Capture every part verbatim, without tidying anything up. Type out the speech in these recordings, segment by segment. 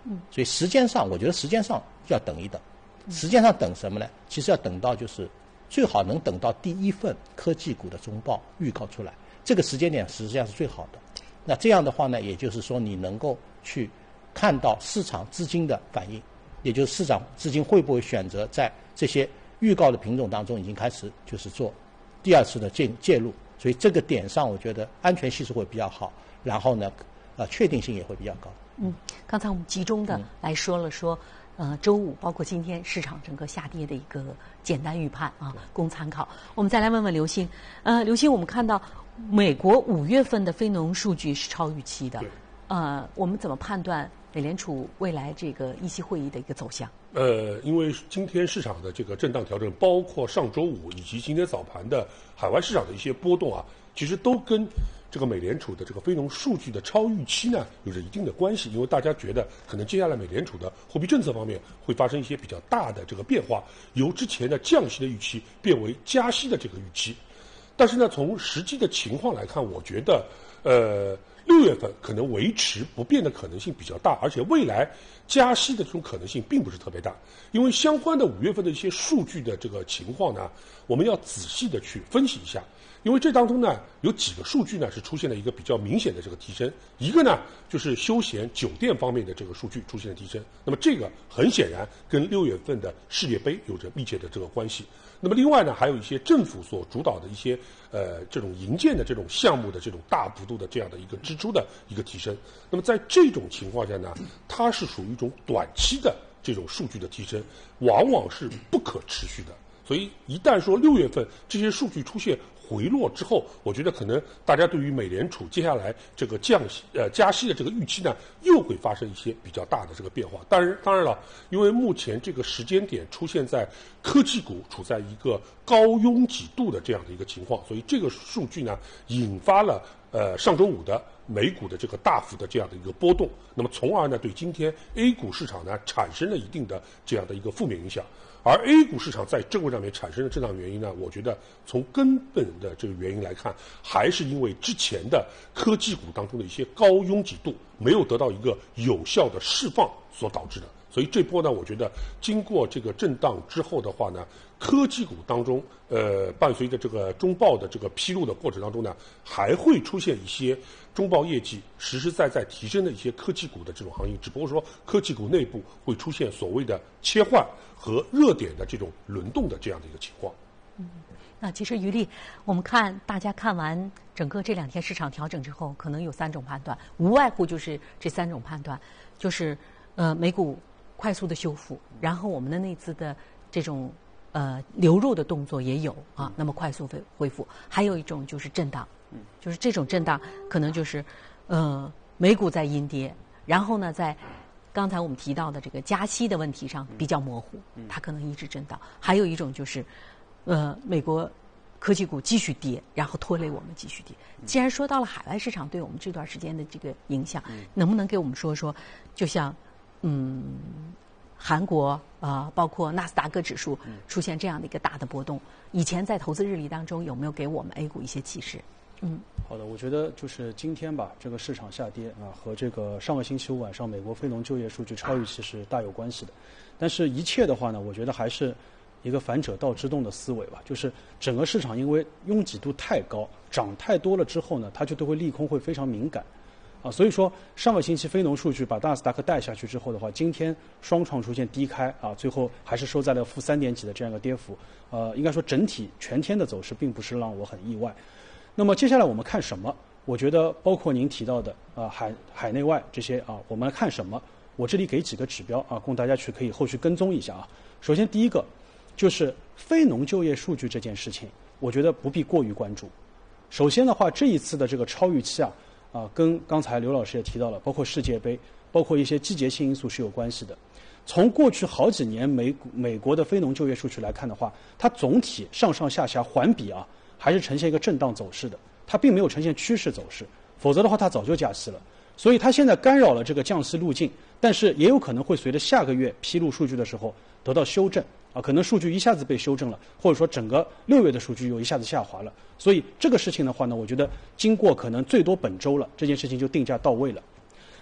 嗯， 所以时间上，我觉得时间上要等一等。时间上等什么呢？其实要等到就是最好能等到第一份科技股的中报预告出来，这个时间点实际上是最好的。那这样的话呢，也就是说你能够去看到市场资金的反应，也就是市场资金会不会选择在这些预告的品种当中已经开始就是做第二次的介介入，所以这个点上我觉得安全系数会比较好，然后呢，呃，确定性也会比较高。 嗯，刚才我们集中的来说了说。呃，周五包括今天市场整个下跌的一个简单预判啊，供参考。我们再来问问刘星，呃，刘星，我们看到美国五月份的非农数据是超预期的，呃，我们怎么判断美联储未来这个议息会议的一个走向？ 呃，因为今天市场的这个震荡调整，包括上周五以及今天早盘的海外市场的一些波动啊，其实都跟这个美联储的这个非农数据的超预期呢，有着一定的关系。因为大家觉得可能接下来美联储的货币政策方面会发生一些比较大的这个变化，由之前的降息的预期变为加息的这个预期。但是呢，从实际的情况来看，我觉得，呃，六月份可能维持不变的可能性比较大，而且未来加息的这种可能性并不是特别大。因为相关的五月份的一些数据的这个情况呢，我们要仔细的去分析一下。因为这当中呢，有几个数据呢是出现了一个比较明显的这个提升，一个呢就是休闲酒店方面的这个数据出现了提升，那么这个很显然跟六月份的世界杯有着密切的这个关系。那么另外呢，还有一些政府所主导的一些呃这种营建的这种项目的这种大幅度的这样的一个支出的一个提升。那么在这种情况下呢，它是属于一种短期的这种数据的提升，往往是不可持续的。所以一旦说六月份这些数据出现回落之后，我觉得可能大家对于美联储接下来这个降息呃加息的这个预期呢，又会发生一些比较大的这个变化。当然，当然了，因为目前这个时间点出现在科技股处在一个高拥挤度的这样的一个情况，所以这个数据呢，引发了呃上周五的美股的这个大幅的这样的一个波动，那么从而呢，对今天 A 股市场呢产生了一定的这样的一个负面影响。而 A 股市场在正位上面产生的震荡原因呢，我觉得从根本的这个原因来看，还是因为之前的科技股当中的一些高拥挤度没有得到一个有效的释放所导致的。所以这波呢，我觉得经过这个震荡之后的话呢，科技股当中，呃，伴随着这个中报的这个披露的过程当中呢，还会出现一些中报业绩实实在在提升的一些科技股的这种行业，只不过说科技股内部会出现所谓的切换和热点的这种轮动的这样的一个情况。 嗯，那其实于丽，我们看大家看完整个这两天市场调整之后，可能有三种判断，无外乎就是这三种判断，就是呃美股快速的修复，然后我们的内资的这种呃流入的动作也有啊，那么快速恢恢复。还有一种就是震荡，就是这种震荡可能就是呃美股在阴跌，然后呢在刚才我们提到的这个加息的问题上比较模糊，它可能一直震荡。还有一种就是呃美国科技股继续跌，然后拖累我们继续跌。既然说到了海外市场对我们这段时间的这个影响，能不能给我们说说，就像嗯，韩国啊、呃，包括纳斯达克指数出现这样的一个大的波动，以前在投资日历当中有没有给我们 A 股一些启示？嗯， 好的，我觉得就是今天吧，这个市场下跌啊，和这个上个星期五晚上美国非农就业数据超预期是大有关系的。但是，一切的话呢，我觉得还是一个反者道之动的思维吧，就是整个市场因为拥挤度太高，涨太多了之后呢，它就对会利空会非常敏感。啊，所以说上个星期非农数据把纳斯达克带下去之后的话，今天双创出现低开啊，最后还是收在了负三点几的这样一个跌幅。呃，应该说整体全天的走势并不是让我很意外。那么接下来我们看什么？我觉得包括您提到的啊海海内外这些啊，我们看什么？我这里给几个指标啊，供大家去可以后续跟踪一下啊。首先第一个就是非农就业数据这件事情，我觉得不必过于关注。首先的话，这一次的这个超预期啊。啊，跟刚才刘老师也提到了，包括世界杯，包括一些季节性因素是有关系的。从过去好几年美美国的非农就业数据来看的话，它总体上上下下环比啊，还是呈现一个震荡走势的，它并没有呈现趋势走势。否则的话，它早就加息了。所以它现在干扰了这个降息路径，但是也有可能会随着下个月披露数据的时候得到修正啊，可能数据一下子被修正了，或者说整个六月的数据又一下子下滑了。所以这个事情的话呢，我觉得经过可能最多本周了，这件事情就定价到位了。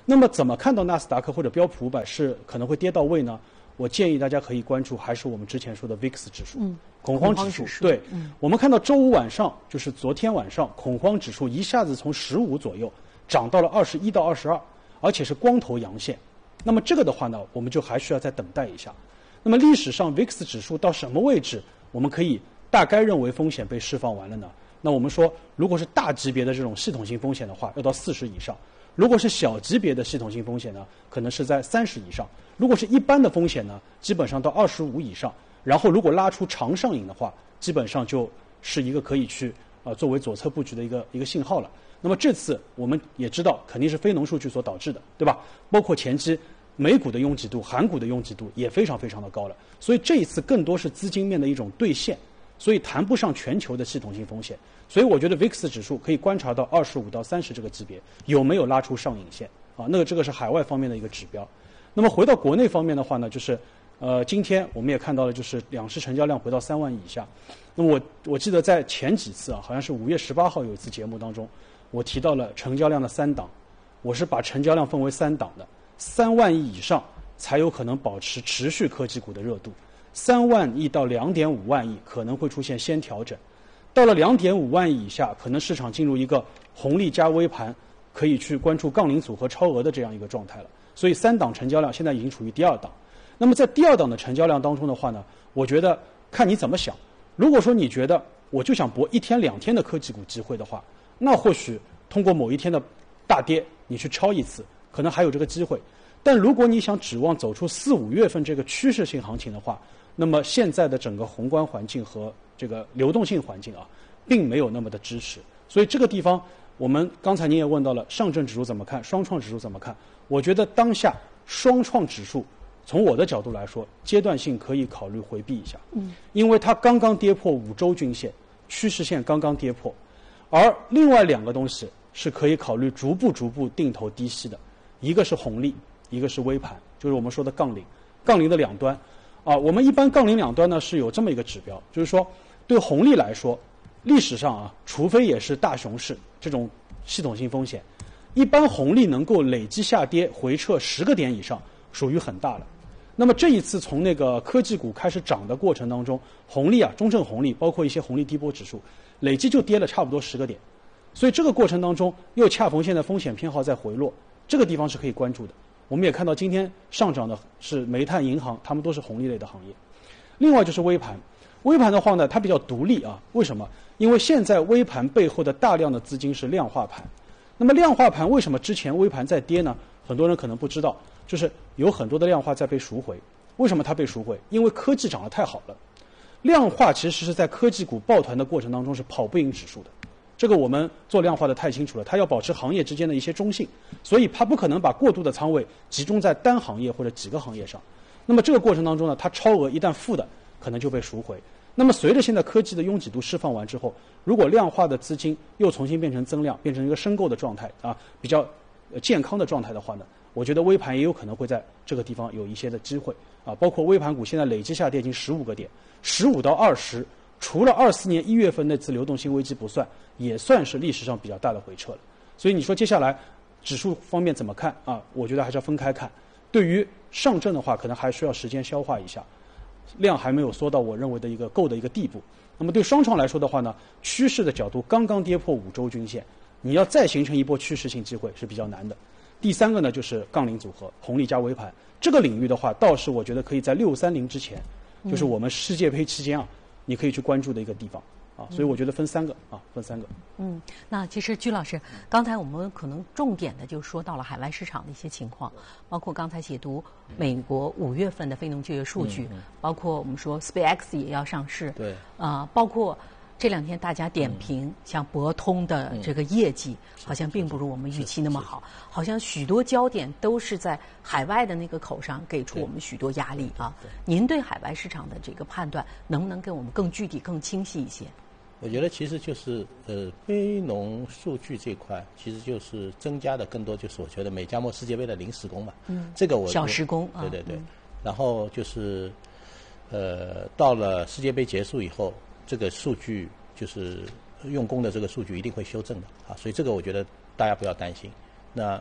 那么怎么看到纳斯达克或者标普五百是可能会跌到位呢？我建议大家可以关注还是我们之前说的 V I X 指数， 嗯， 恐慌指数。 指数对、 嗯， 我们看到周五晚上，就是昨天晚上，恐慌指数一下子从十五左右涨到了二十一到二十二，而且是光头阳线。那么这个的话呢，我们就还需要再等待一下。那么历史上 V I X 指数到什么位置，我们可以大概认为风险被释放完了呢？那我们说，如果是大级别的这种系统性风险的话，要到四十以上；如果是小级别的系统性风险呢，可能是在三十以上；如果是一般的风险呢，基本上到二十五以上。然后如果拉出长上影的话，基本上就是一个可以去啊、呃、作为左侧布局的一个一个信号了。那么这次我们也知道，肯定是非农数据所导致的，对吧？包括前期美股的拥挤度、韩股的拥挤度也非常非常的高了，所以这一次更多是资金面的一种兑现，所以谈不上全球的系统性风险。所以我觉得 V I X 指数可以观察到二十五到三十这个级别有没有拉出上影线啊？那个这个是海外方面的一个指标。那么回到国内方面的话呢，就是呃，今天我们也看到了，就是两市成交量回到三万亿以下。那么我我记得在前几次啊，好像是五月十八号有一次节目当中，我提到了成交量的三档，我是把成交量分为三档的，三万亿以上才有可能保持持续科技股的热度，三万亿到两点五万亿可能会出现先调整，到了两点五万亿以下，可能市场进入一个红利加微盘，可以去关注杠铃组合超额的这样一个状态了。所以三档成交量现在已经处于第二档。那么在第二档的成交量当中的话呢，我觉得看你怎么想。如果说你觉得我就想搏一天两天的科技股机会的话，那或许通过某一天的大跌，你去抄一次，可能还有这个机会。但如果你想指望走出四五月份这个趋势性行情的话，那么现在的整个宏观环境和这个流动性环境啊，并没有那么的支持。所以这个地方，我们刚才您也问到了，上证指数怎么看，双创指数怎么看？我觉得当下双创指数，从我的角度来说，阶段性可以考虑回避一下，嗯，因为它刚刚跌破五周均线，趋势线刚刚跌破，而另外两个东西是可以考虑逐步逐步定投低吸的，一个是红利，一个是微盘，就是我们说的杠铃，杠铃的两端，啊，我们一般杠铃两端呢是有这么一个指标，就是说对红利来说，历史上啊，除非也是大熊市这种系统性风险，一般红利能够累计下跌回撤十个点以上，属于很大了。那么这一次从那个科技股开始涨的过程当中，红利啊，中证红利包括一些红利低波指数，累计就跌了差不多十个点，所以这个过程当中又恰逢现在风险偏好在回落，这个地方是可以关注的。我们也看到今天上涨的是煤炭、银行，他们都是红利类的行业。另外就是微盘，微盘的话呢，它比较独立啊，为什么？因为现在微盘背后的大量的资金是量化盘。那么量化盘为什么之前微盘在跌呢？很多人可能不知道，就是有很多的量化在被赎回。为什么它被赎回？因为科技涨得太好了。量化其实是在科技股抱团的过程当中是跑不赢指数的。这个我们做量化的太清楚了，它要保持行业之间的一些中性，所以它不可能把过度的仓位集中在单行业或者几个行业上。那么这个过程当中呢，它超额一旦负的，可能就被赎回。那么随着现在科技的拥挤度释放完之后，如果量化的资金又重新变成增量，变成一个申购的状态啊，比较健康的状态的话呢，我觉得微盘也有可能会在这个地方有一些的机会啊。包括微盘股现在累计下跌已经十五个点，十五到二十，除了二四年一月份那次流动性危机不算，也算是历史上比较大的回撤了。所以你说接下来指数方面怎么看啊？我觉得还是要分开看。对于上证的话，可能还需要时间消化一下。量还没有缩到我认为的一个够的一个地步。那么对双创来说的话呢，趋势的角度刚刚跌破五周均线，你要再形成一波趋势性机会是比较难的。第三个呢就是杠铃组合，红利加微盘这个领域的话，倒是我觉得可以在六三零之前，就是我们世界杯期间啊，你可以去关注的一个地方啊。所以我觉得分三个啊，分三个。 嗯，那其实居老师，刚才我们可能重点的就说到了海外市场的一些情况，包括刚才解读美国五月份的非农就业数据，嗯嗯、包括我们说 SpaceX 也要上市， 对， 啊、呃，包括这两天大家点评、嗯、像博通的这个业绩、嗯、好像并不如我们预期那么好，好像许多焦点都是在海外的那个口上，给出我们许多压力啊。您对海外市场的这个判断，能不能给我们更具体、更清晰一些？ 我觉得其实就是呃，非农数据这块，其实就是增加的更多就是我觉得美加墨世界杯的临时工嘛，嗯，这个我小时工， 对对对， 嗯、 然后就是呃，到了世界杯结束以后，这个数据就是用工的这个数据一定会修正的啊，所以这个我觉得大家不要担心。那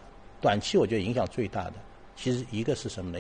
短期我觉得影响最大的，其实一个是什么呢？